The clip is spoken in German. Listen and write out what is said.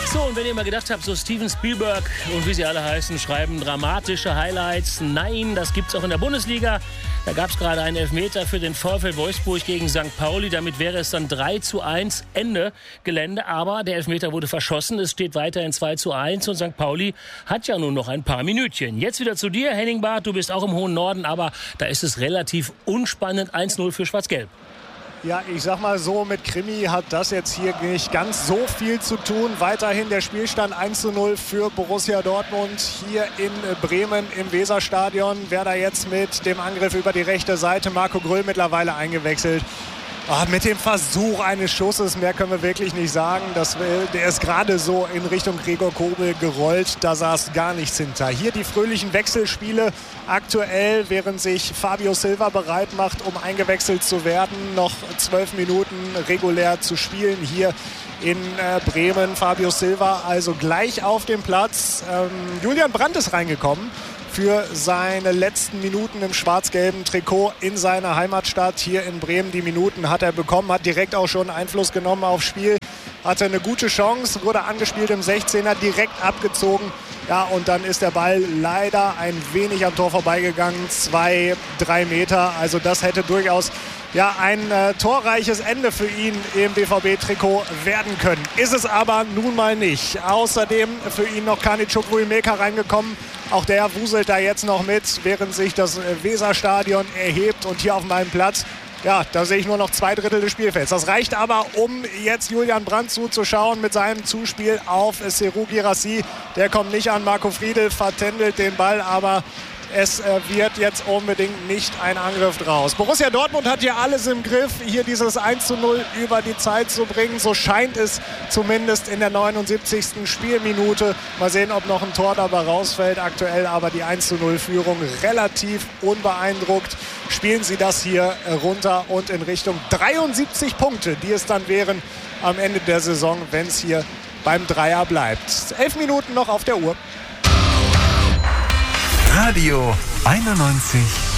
So, und wenn ihr mal gedacht habt, so Steven Spielberg und wie sie alle heißen, schreiben dramatische Highlights. Nein, das gibt's auch in der Bundesliga. Da gab es gerade einen Elfmeter für den VfL Wolfsburg gegen St. Pauli. Damit wäre es dann 3:1 Ende Gelände. Aber der Elfmeter wurde verschossen. Es steht weiterhin 2:1 und St. Pauli hat ja nur noch ein paar Minütchen. Jetzt wieder zu dir, Henning Barth. Du bist auch im hohen Norden, aber da ist es relativ unspannend. 1:0 für Schwarz-Gelb. Ja, ich sag mal so, mit Krimi hat das jetzt hier nicht ganz so viel zu tun. Weiterhin der Spielstand 1:0 für Borussia Dortmund hier in Bremen im Weserstadion. Werder jetzt mit dem Angriff über die rechte Seite. Marco Gröll mittlerweile eingewechselt. Mit dem Versuch eines Schusses, mehr können wir wirklich nicht sagen. Der ist gerade so in Richtung Gregor Kobel gerollt, da saß gar nichts hinter. Hier die fröhlichen Wechselspiele aktuell, während sich Fabio Silva bereit macht, um eingewechselt zu werden. Noch 12 Minuten regulär zu spielen hier in Bremen. Fabio Silva also gleich auf dem Platz. Julian Brandt ist reingekommen für seine letzten Minuten im schwarz-gelben Trikot in seiner Heimatstadt hier in Bremen. Die Minuten hat er bekommen, hat direkt auch schon Einfluss genommen aufs Spiel. Hatte eine gute Chance, wurde angespielt im 16er, direkt abgezogen. Ja, und dann ist der Ball leider ein wenig am Tor vorbeigegangen. 2-3 Meter, also das hätte durchaus ein torreiches Ende für ihn im BVB-Trikot werden können. Ist es aber nun mal nicht. Außerdem für ihn noch Kani Chukwuemeka reingekommen. Auch der wuselt da jetzt noch mit, während sich das Weserstadion erhebt. Und hier auf meinem Platz, da sehe ich nur noch 2/3 des Spielfelds. Das reicht aber, um jetzt Julian Brandt zuzuschauen mit seinem Zuspiel auf Serhou Guirassy. Der kommt nicht an. Marco Friedl vertändelt den Ball, aber es wird jetzt unbedingt nicht ein Angriff draus. Borussia Dortmund hat hier alles im Griff, hier dieses 1:0 über die Zeit zu bringen. So scheint es zumindest in der 79. Spielminute. Mal sehen, ob noch ein Tor dabei rausfällt. Aktuell aber die 1:0-Führung relativ unbeeindruckt. Spielen sie das hier runter und in Richtung 73 Punkte, die es dann wären am Ende der Saison, wenn es hier beim Dreier bleibt. 11 Minuten noch auf der Uhr. Radio 91